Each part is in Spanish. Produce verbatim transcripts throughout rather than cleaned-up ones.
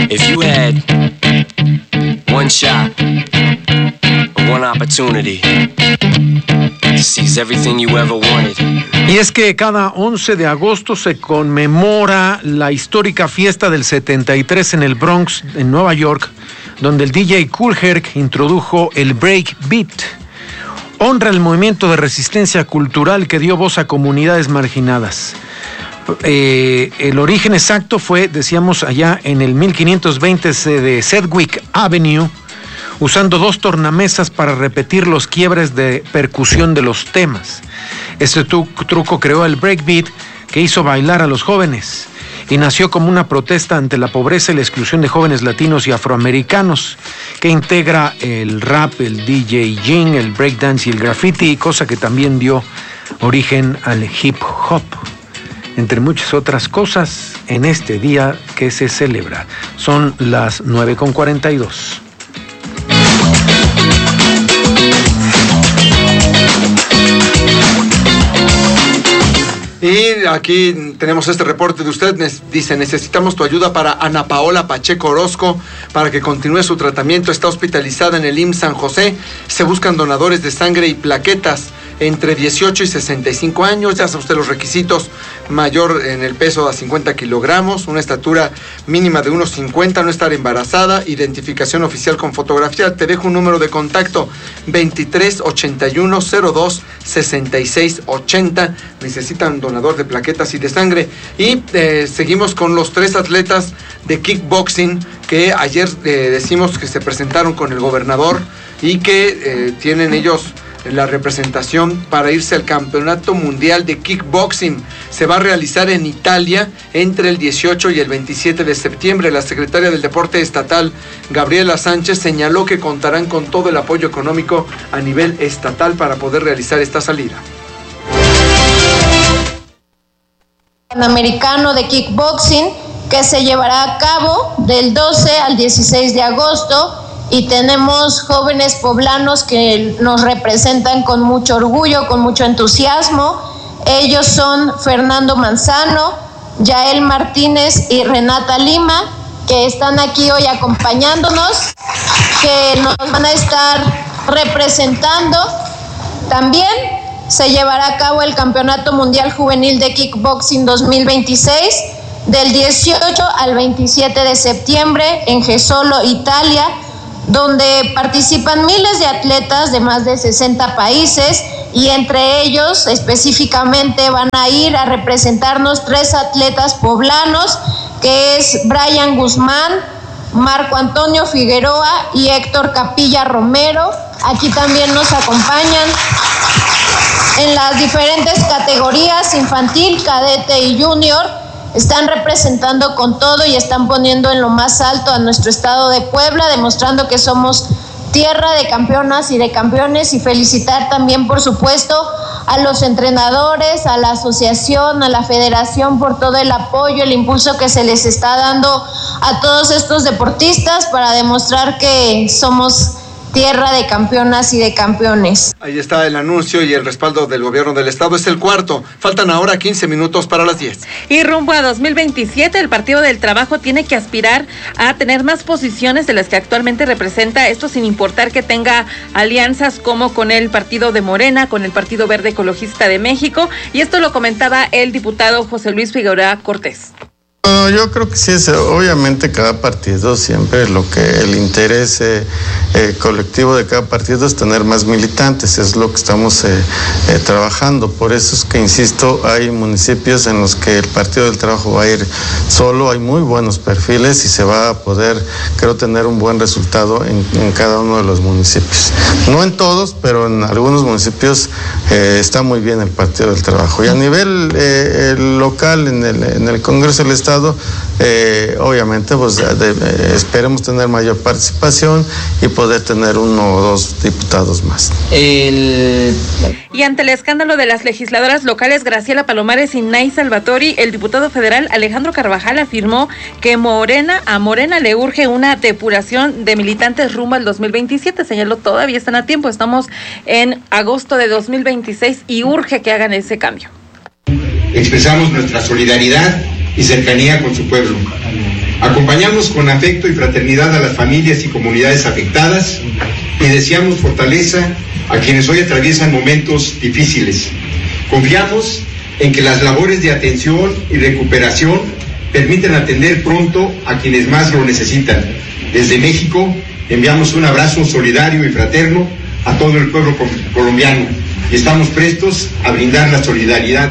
If you had one shot, one opportunity to seize everything you ever wanted. Y es que cada once de agosto se conmemora la histórica fiesta del setenta y tres en el Bronx, en Nueva York, donde el D J Kool Herc introdujo el break beat. Honra el movimiento de resistencia cultural que dio voz a comunidades marginadas. Eh, el origen exacto fue, decíamos, allá en el mil quinientos veinte de Sedgwick Avenue, usando dos tornamesas para repetir los quiebres de percusión de los temas. Este tu- truco creó el breakbeat, que hizo bailar a los jóvenes, y nació como una protesta ante la pobreza y la exclusión de jóvenes latinos y afroamericanos, que integra el rap, el DJing, el breakdance y el graffiti, cosa que también dio origen al hip hop, entre muchas otras cosas, en este día que se celebra. Son las nueve con cuarenta y dos. Y aquí tenemos este reporte de usted. Dice: necesitamos tu ayuda para Ana Paola Pacheco Orozco para que continúe su tratamiento. Está hospitalizada en el I M S S San José. Se buscan donadores de sangre y plaquetas entre dieciocho y sesenta y cinco años. Ya sabe usted los requisitos: mayor en el peso a cincuenta kilogramos, una estatura mínima de uno cincuenta, no estar embarazada, identificación oficial con fotografía. Te dejo un número de contacto: veintitrés ochenta y uno cero dos sesenta y seis ochenta. Necesitan donador de plaquetas y de sangre. Y eh, seguimos con los tres atletas de kickboxing que ayer eh, decimos que se presentaron con el gobernador y que eh, tienen ellos la representación para irse al Campeonato Mundial de Kickboxing. Se va a realizar en Italia entre el dieciocho y el veintisiete de septiembre. La secretaria del Deporte Estatal, Gabriela Sánchez, señaló que contarán con todo el apoyo económico a nivel estatal para poder realizar esta salida. Panamericano de Kickboxing, que se llevará a cabo del doce al dieciséis de agosto, y tenemos jóvenes poblanos que nos representan con mucho orgullo, con mucho entusiasmo. Ellos son Fernando Manzano, Yael Martínez y Renata Lima, que están aquí hoy acompañándonos, que nos van a estar representando. También se llevará a cabo el Campeonato Mundial Juvenil de Kickboxing dos mil veintiséis del dieciocho al veintisiete de septiembre en Jesolo, Italia, donde participan miles de atletas de más de sesenta países, y entre ellos específicamente van a ir a representarnos tres atletas poblanos, que es Brian Guzmán, Marco Antonio Figueroa y Héctor Capilla Romero. Aquí también nos acompañan en las diferentes categorías: infantil, cadete y junior. Están representando con todo y están poniendo en lo más alto a nuestro estado de Puebla, demostrando que somos tierra de campeonas y de campeones. Y felicitar también, por supuesto, a los entrenadores, a la asociación, a la federación por todo el apoyo, el impulso que se les está dando a todos estos deportistas para demostrar que somos tierra de campeonas y de campeones. Ahí está el anuncio y el respaldo del gobierno del estado. Es el cuarto. Faltan ahora quince minutos para las diez. Y rumbo a dos mil veintisiete, el Partido del Trabajo tiene que aspirar a tener más posiciones de las que actualmente representa, esto sin importar que tenga alianzas como con el Partido de Morena, con el Partido Verde Ecologista de México, y esto lo comentaba el diputado José Luis Figueroa Cortés. No, yo creo que sí es, obviamente cada partido siempre lo que el interés eh, eh, colectivo de cada partido es tener más militantes, es lo que estamos eh, eh, trabajando. Por eso es que, insisto, hay municipios en los que el Partido del Trabajo va a ir solo, hay muy buenos perfiles y se va a poder, creo, tener un buen resultado en, en cada uno de los municipios. No en todos, pero en algunos municipios eh, está muy bien el Partido del Trabajo. Y a nivel eh, el local, en el, en el Congreso del Estado, Eh, obviamente pues de, de, esperemos tener mayor participación y poder tener uno o dos diputados más. El... Y ante el escándalo de las legisladoras locales Graciela Palomares y Nay Salvatori, el diputado federal Alejandro Carvajal afirmó que Morena a Morena le urge una depuración de militantes rumbo al dos mil veintisiete. Señaló, todavía están a tiempo, estamos en agosto de dos mil veintiséis y urge que hagan ese cambio. Expresamos nuestra solidaridad y cercanía con su pueblo. Acompañamos con afecto y fraternidad a las familias y comunidades afectadas y deseamos fortaleza a quienes hoy atraviesan momentos difíciles. Confiamos en que las labores de atención y recuperación permiten atender pronto a quienes más lo necesitan. Desde México enviamos un abrazo solidario y fraterno a todo el pueblo colombiano y estamos prestos a brindar la solidaridad.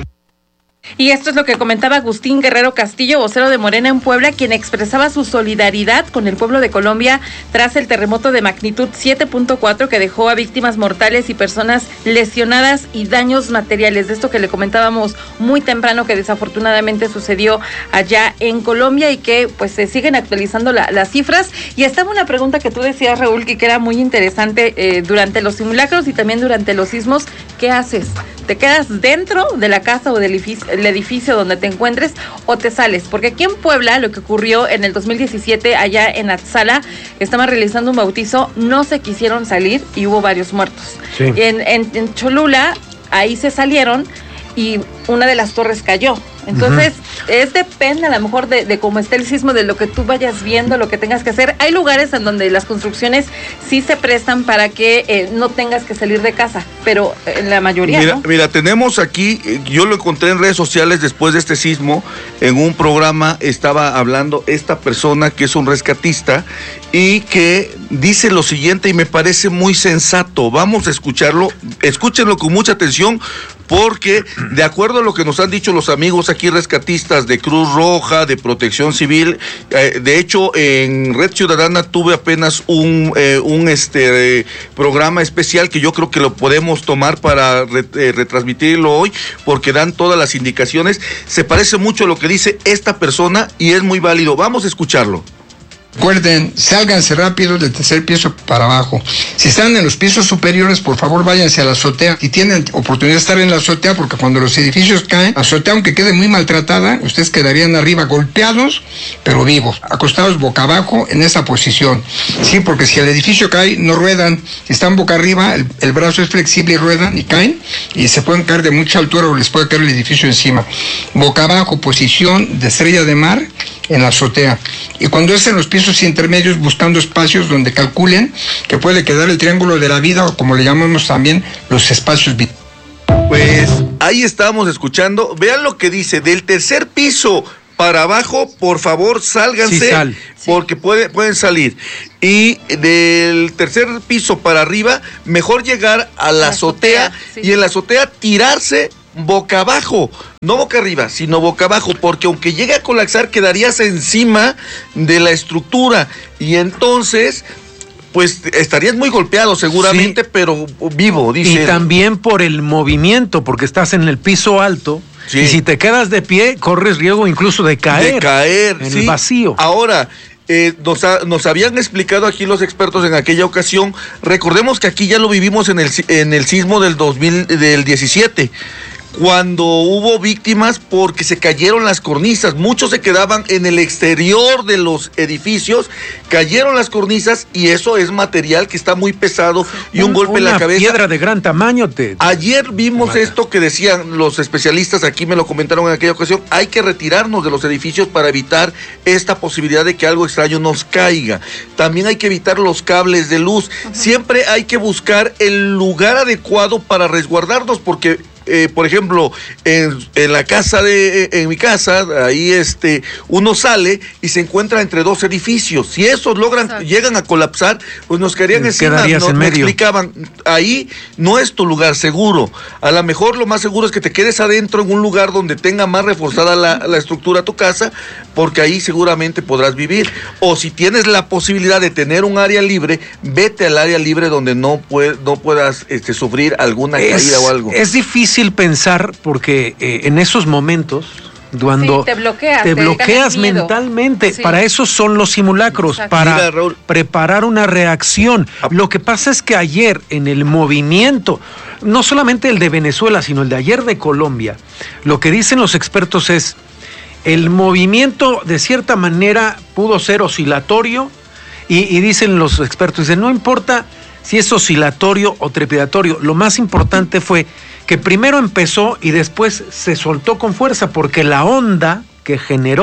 Y esto es lo que comentaba Agustín Guerrero Castillo, vocero de Morena en Puebla, quien expresaba su solidaridad con el pueblo de Colombia tras el terremoto de magnitud siete punto cuatro que dejó a víctimas mortales y personas lesionadas y daños materiales. De esto que le comentábamos muy temprano, que desafortunadamente sucedió allá en Colombia y que pues se siguen actualizando la, las cifras. Y estaba una pregunta que tú decías, Raúl, que era muy interesante eh, durante los simulacros y también durante los sismos. ¿Qué haces? ¿Te quedas dentro de la casa o del edificio, el edificio donde te encuentres o te sales? Porque aquí en Puebla, lo que ocurrió en el dos mil diecisiete, allá en Atzala, estaban realizando un bautizo, no se quisieron salir y hubo varios muertos. Sí. En, en, en Cholula, ahí se salieron y una de las torres cayó. Entonces, uh-huh. es depende a lo mejor de, de cómo esté el sismo, de lo que tú vayas viendo, lo que tengas que hacer. Hay lugares en donde las construcciones sí se prestan para que eh, no tengas que salir de casa, pero en la mayoría mira, no. Mira, tenemos aquí, yo lo encontré en redes sociales después de este sismo, en un programa estaba hablando esta persona que es un rescatista y que dice lo siguiente y me parece muy sensato. Vamos a escucharlo, escúchenlo con mucha atención, porque de acuerdo a lo que nos han dicho los amigos aquí rescatistas de Cruz Roja, de Protección Civil, eh, de hecho en Red Ciudadana tuve apenas un, eh, un este eh, programa especial que yo creo que lo podemos tomar para re, eh, retransmitirlo hoy, porque dan todas las indicaciones. Se parece mucho a lo que dice esta persona y es muy válido. Vamos a escucharlo. Recuerden, sálganse rápido del tercer piso para abajo. Si están en los pisos superiores, por favor váyanse a la azotea. Y tienen oportunidad de estar en la azotea, porque cuando los edificios caen, la azotea, aunque quede muy maltratada, ustedes quedarían arriba golpeados, pero vivos, acostados boca abajo en esa posición. Sí, porque si el edificio cae, no ruedan. Si están boca arriba, el, el brazo es flexible y ruedan y caen, y se pueden caer de mucha altura o les puede caer el edificio encima. Boca abajo, posición de estrella de mar en la azotea. Y cuando es en los pisos intermedios, buscando espacios donde calculen que puede quedar el triángulo de la vida, o como le llamamos también, los espacios vitales. Pues ahí estábamos escuchando. Vean lo que dice: del tercer piso para abajo, por favor, sálganse, sí, sal. porque puede, pueden salir. Y del tercer piso para arriba, mejor llegar a la, la azotea, azotea sí. y en la azotea tirarse boca abajo, no boca arriba, sino boca abajo, porque aunque llegue a colapsar, quedarías encima de la estructura y entonces pues estarías muy golpeado seguramente, sí. pero vivo, dice. Y también por el movimiento, porque estás en el piso alto, sí. y si te quedas de pie, corres riesgo incluso de caer, de caer en sí. el vacío. Ahora, Eh, nos, ha, nos habían explicado aquí los expertos en aquella ocasión. Recordemos que aquí ya lo vivimos en el, en el sismo del dos mil diecisiete, cuando hubo víctimas porque se cayeron las cornisas. Muchos se quedaban en el exterior de los edificios, cayeron las cornisas y eso es material que está muy pesado y un, un golpe en la cabeza. Una piedra de gran tamaño. Te... Ayer vimos Mata. esto que decían los especialistas, aquí me lo comentaron en aquella ocasión: hay que retirarnos de los edificios para evitar esta posibilidad de que algo extraño nos caiga. También hay que evitar los cables de luz. Uh-huh. Siempre hay que buscar el lugar adecuado para resguardarnos, porque Eh, por ejemplo, en, en la casa de, en mi casa, ahí este, uno sale y se encuentra entre dos edificios. Si esos logran, Exacto. llegan a colapsar, pues nos quedarían encima. No, en me explicaban, ahí no es tu lugar seguro. A lo mejor lo más seguro es que te quedes adentro en un lugar donde tenga más reforzada la, la estructura tu casa, porque ahí seguramente podrás vivir. O si tienes la posibilidad de tener un área libre, vete al área libre donde no, puede, no puedas este, sufrir alguna es, caída o algo. Es difícil pensar porque eh, en esos momentos cuando sí, te bloqueas, te te bloqueas mentalmente, sí. para eso son los simulacros, Exacto. para Mira, Raúl, preparar una reacción. Lo que pasa es que ayer en el movimiento, no solamente el de Venezuela, sino el de ayer de Colombia, lo que dicen los expertos es el movimiento de cierta manera pudo ser oscilatorio y, y dicen los expertos, dicen, no importa si es oscilatorio o trepidatorio, lo más importante fue que primero empezó y después se soltó con fuerza, porque la onda que generó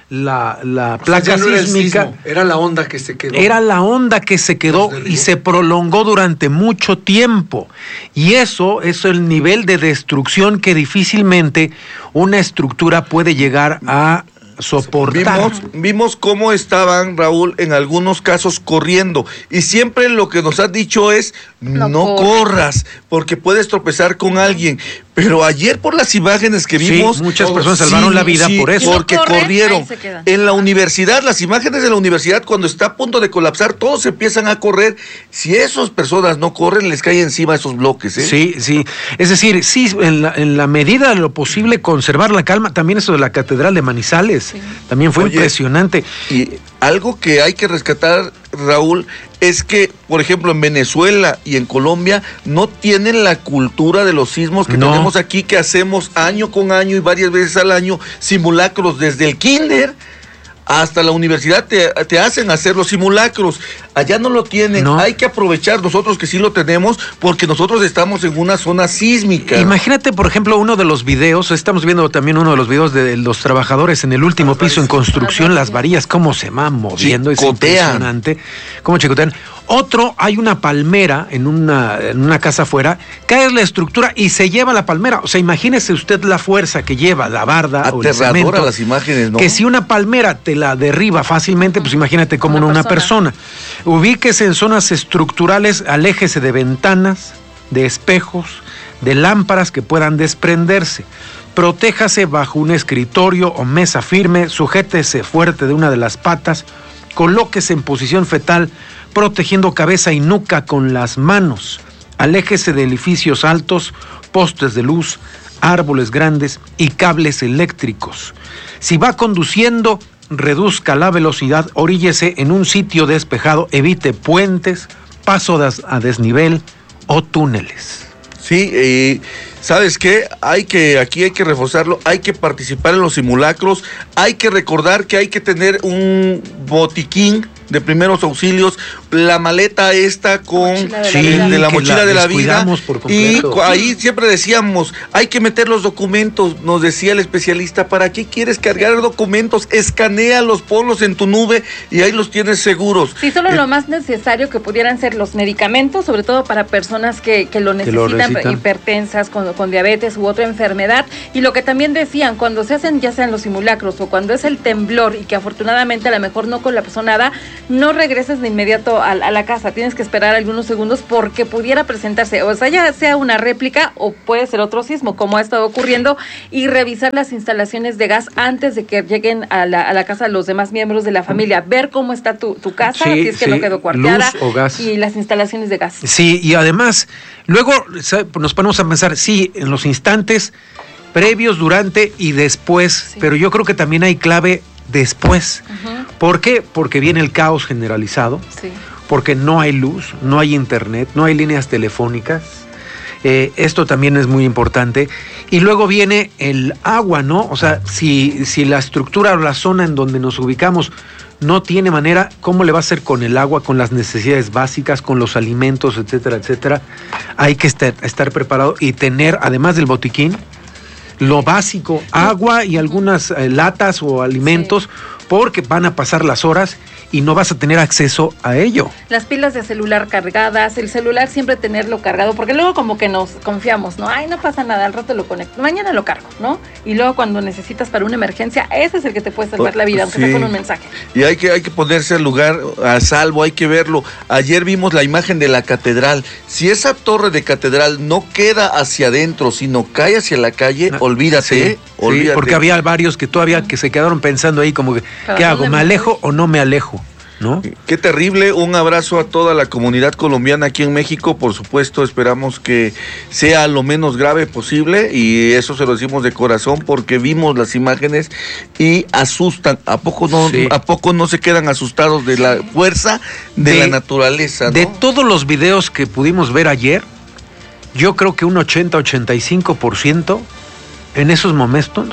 la, la O sea, placa ya no era el sísmica. sismo, era la onda que se quedó. Era la onda que se quedó y se prolongó durante mucho tiempo. Y eso es el nivel de destrucción que difícilmente una estructura puede llegar a soportar. Vimos, vimos cómo estaban, Raúl, en algunos casos corriendo. Y siempre lo que nos has dicho es, no, no corras, porque puedes tropezar con alguien. Pero ayer por las imágenes que vimos... Sí, muchas personas salvaron sí, la vida sí, por eso. Porque no corren, corrieron. ahí se quedan. En la universidad, las imágenes de la universidad, cuando está a punto de colapsar, todos empiezan a correr. Si esas personas no corren, les cae encima esos bloques, ¿eh? Sí, sí. Es decir, sí, en la, en la medida de lo posible, conservar la calma. También eso de la Catedral de Manizales. Sí. También fue Oye, impresionante. Y algo que hay que rescatar, Raúl, es que, por ejemplo, en Venezuela y en Colombia no tienen la cultura de los sismos que no. tenemos aquí, que hacemos año con año y varias veces al año simulacros desde el kinder hasta la universidad te, te hacen hacer los simulacros. Allá no lo tienen. No. Hay que aprovechar nosotros que sí lo tenemos, porque nosotros estamos en una zona sísmica. Imagínate, por ejemplo, uno de los videos, estamos viendo también uno de los videos de los trabajadores en el último las piso en construcción, las varillas, cómo se van moviendo, es impresionante, cómo chicotean. Otro, hay una palmera en una, en una casa afuera, cae la estructura y se lleva la palmera. O sea, imagínese usted la fuerza que lleva la barda o el cemento. Aterradora las imágenes, ¿no? Que si una palmera te la derriba fácilmente, pues imagínate cómo una, una persona. persona. Ubíquese en zonas estructurales, aléjese de ventanas, de espejos, de lámparas que puedan desprenderse. Protéjase bajo un escritorio o mesa firme, sujétese fuerte de una de las patas, colóquese en posición fetal, protegiendo cabeza y nuca con las manos. Aléjese de edificios altos, postes de luz, árboles grandes y cables eléctricos. Si va conduciendo, reduzca la velocidad, oríllese en un sitio despejado, evite puentes, paso a desnivel o túneles. Sí, eh, ¿sabes qué? Hay que, aquí hay que reforzarlo, hay que participar en los simulacros, hay que recordar que hay que tener un botiquín de primeros auxilios, la maleta esta con mochila de, sí, la de la mochila la de la vida, y ahí siempre decíamos, hay que meter los documentos, nos decía el especialista, ¿para qué quieres cargar documentos? Escanéalos, ponlos en tu nube y ahí los tienes seguros. Sí, solo eh, lo más necesario que pudieran ser los medicamentos, sobre todo para personas que, que lo necesitan, que lo hipertensas, con, con diabetes u otra enfermedad, y lo que también decían, cuando se hacen ya sean los simulacros o cuando es el temblor y que afortunadamente a lo mejor no colapsó nada, no regreses de inmediato a, a la casa, tienes que esperar algunos segundos porque pudiera presentarse, o sea, ya sea una réplica o puede ser otro sismo, como ha estado ocurriendo, y revisar las instalaciones de gas antes de que lleguen a la, a la casa los demás miembros de la familia, ver cómo está tu, tu casa, sí, si es que sí, no quedó cuarteada, luz o gas. Y las instalaciones de gas. Sí, y además, luego nos ponemos a pensar, sí, en los instantes previos, durante y después, sí. Pero yo creo que también hay clave después. Uh-huh. ¿Por qué? Porque viene el caos generalizado, sí. Porque no hay luz, no hay internet, no hay líneas telefónicas. Eh, esto también es muy importante. Y luego viene el agua, ¿no? O sea, si, si la estructura o la zona en donde nos ubicamos no tiene manera, ¿cómo le va a hacer con el agua, con las necesidades básicas, con los alimentos, etcétera, etcétera? Hay que estar, estar preparado y tener, además del botiquín, lo básico, agua y algunas eh, latas o alimentos, sí. Porque van a pasar las horas y no vas a tener acceso a ello. Las pilas de celular cargadas, el celular siempre tenerlo cargado, porque luego como que nos confiamos, ¿no? Ay, no pasa nada, al rato lo conecto, mañana lo cargo, ¿no? Y luego cuando necesitas para una emergencia, ese es el que te puede salvar la vida, aunque sí. Sea con un mensaje. Y hay que, hay que ponerse al lugar a salvo, hay que verlo. Ayer vimos la imagen de la catedral. Si esa torre de catedral no queda hacia adentro, sino cae hacia la calle, no, olvídate, sí, olvídate. Sí, porque había varios que todavía que se quedaron pensando ahí como que, ¿qué hago? ¿Me alejo o no me alejo? ¿No? Qué terrible, un abrazo a toda la comunidad colombiana aquí en México, por supuesto esperamos que sea lo menos grave posible y eso se lo decimos de corazón porque vimos las imágenes y asustan, ¿a poco no, sí. ¿A poco no se quedan asustados de la fuerza de, de la naturaleza? ¿No? De todos los videos que pudimos ver ayer, yo creo que un ochenta a ochenta y cinco por ciento en esos momentos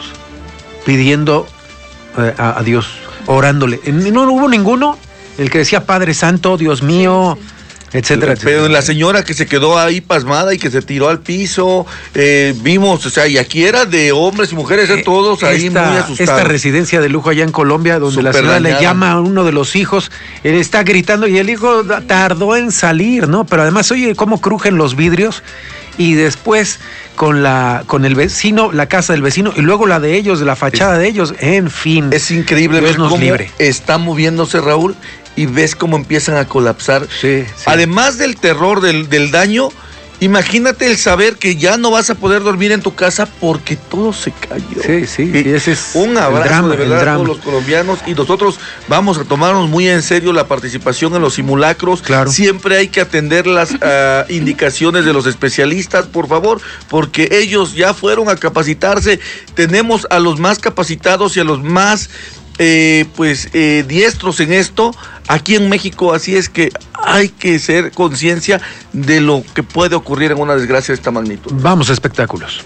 pidiendo eh, a, a Dios, orándole. No hubo ninguno el que decía Padre Santo, Dios mío, sí, sí. etcétera, etcétera. Pero la señora que se quedó ahí pasmada y que se tiró al piso, eh, vimos, o sea, y aquí era de hombres y mujeres, eh, todos ahí esta, muy asustados. Esta residencia de lujo allá en Colombia, donde Super la señora dañada. le llama a uno de los hijos, él está gritando y el hijo tardó en salir, ¿no? Pero además, oye, cómo crujen los vidrios. Y después con la con el vecino, la casa del vecino, y luego la de ellos, la fachada es, de ellos, en fin. Es increíble Dios ver nos cómo libre. está moviéndose, Raúl, y ves cómo empiezan a colapsar. Sí, sí. Además del terror, del, del daño, imagínate el saber que ya no vas a poder dormir en tu casa porque todo se cayó. Sí, sí, y sí, ese es un abrazo el drama, de verdad el a drama. todos los colombianos, y nosotros vamos a tomarnos muy en serio la participación en los simulacros. Claro. Siempre hay que atender las uh, indicaciones de los especialistas, por favor, porque ellos ya fueron a capacitarse. Tenemos a los más capacitados y a los más Eh, pues eh, diestros en esto aquí en México, así es que hay que ser conciencia de lo que puede ocurrir en una desgracia de esta magnitud. Vamos a espectáculos.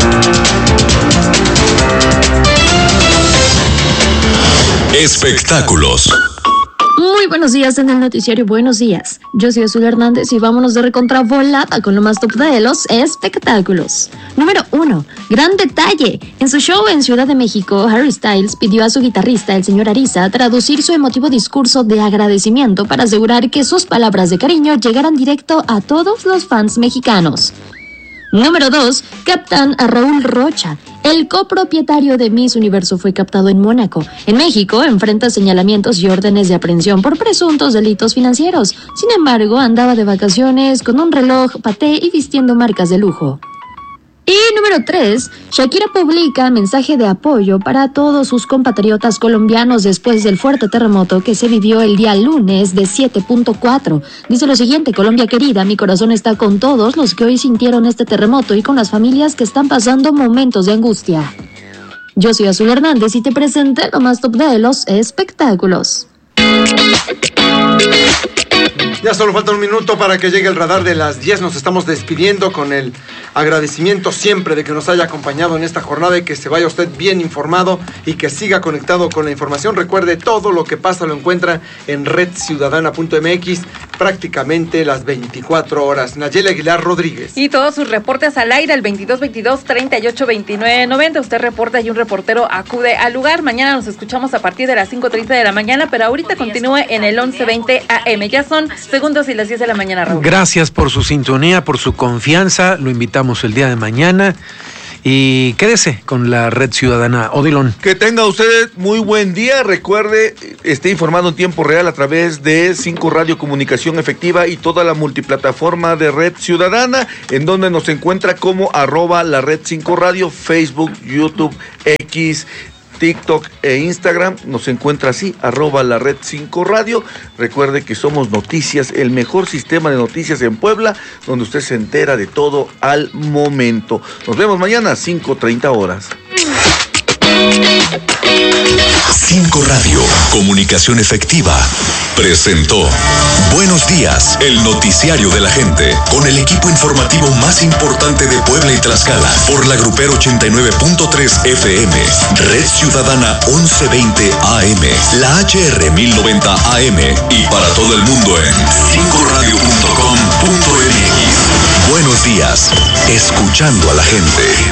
Espectáculos. Muy buenos días en el noticiario Buenos Días. Yo soy Azul Hernández y vámonos de recontravolada con lo más top de los espectáculos. Número uno. Gran detalle. En su show en Ciudad de México, Harry Styles pidió a su guitarrista, el señor Ariza, traducir su emotivo discurso de agradecimiento para asegurar que sus palabras de cariño llegaran directo a todos los fans mexicanos. Número dos. Captan a Raúl Rocha. El copropietario de Miss Universo fue captado en Mónaco. En México enfrenta señalamientos y órdenes de aprehensión por presuntos delitos financieros. Sin embargo, andaba de vacaciones con un reloj, paté y vistiendo marcas de lujo. Y número tres. Shakira publica mensaje de apoyo para todos sus compatriotas colombianos después del fuerte terremoto que se vivió el día lunes de siete punto cuatro. Dice lo siguiente: Colombia querida, mi corazón está con todos los que hoy sintieron este terremoto y con las familias que están pasando momentos de angustia. Yo soy Azul Hernández y te presenté lo más top de los espectáculos. Ya solo falta un minuto para que llegue el radar de las diez. Nos estamos despidiendo con el agradecimiento siempre de que nos haya acompañado en esta jornada y que se vaya usted bien informado y que siga conectado con la información. Recuerde, todo lo que pasa lo encuentra en red ciudadana punto m x prácticamente las veinticuatro horas. Nayeli Aguilar Rodríguez. Y todos sus reportes al aire, el veintidós veintidós treinta y ocho veintinueve noventa. Usted reporta y un reportero acude al lugar. Mañana nos escuchamos a partir de las cinco treinta de la mañana, pero ahorita continúe en el once veinte a eme. Ya son segundos y las diez de la mañana, Raúl. Gracias por su sintonía, por su confianza. Lo invitamos el día de mañana. Y quédese con la Red Ciudadana. Odilon. Que tenga usted muy buen día. Recuerde, esté informado en tiempo real a través de cinco Radio Comunicación Efectiva y toda la multiplataforma de Red Ciudadana, en donde nos encuentra como arroba la Red cinco Radio, Facebook, YouTube, X, TikTok e Instagram. Nos encuentra así, arroba la Red cinco Radio. Recuerde que somos Noticias, el mejor sistema de noticias en Puebla, donde usted se entera de todo al momento. Nos vemos mañana a cinco treinta horas. cinco Radio, comunicación efectiva, presentó Buenos Días, el noticiario de la gente, con el equipo informativo más importante de Puebla y Tlaxcala, por la Grupero ochenta y nueve punto tres F M, Red Ciudadana once veinte A M, la H R mil noventa A M y para todo el mundo en cinco radio punto com punto m x. Buenos días, escuchando a la gente.